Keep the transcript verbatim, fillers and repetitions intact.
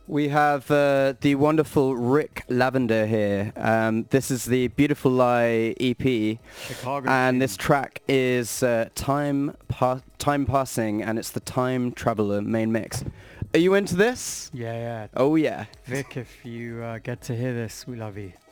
We have uh, the wonderful Rick Lavender here. Um, this is the Beautiful Lie E P, Chicago and City. this track is uh, Time pa- Time Passing, and it's the Time Traveler main mix. Are you into this? Yeah, yeah. Oh yeah. Vic, if you uh, get to hear this, we love you.